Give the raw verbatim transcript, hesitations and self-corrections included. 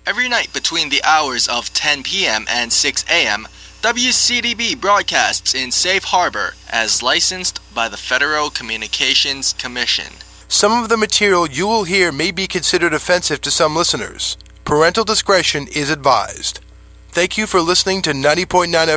Every night between the hours of ten p.m. and six a.m., W C D B broadcasts in Safe Harbor as licensed by the Federal Communications Commission. Some of the material you will hear may be considered offensive to some listeners. Parental discretion is advised. Thank you for listening to ninety point nine F M.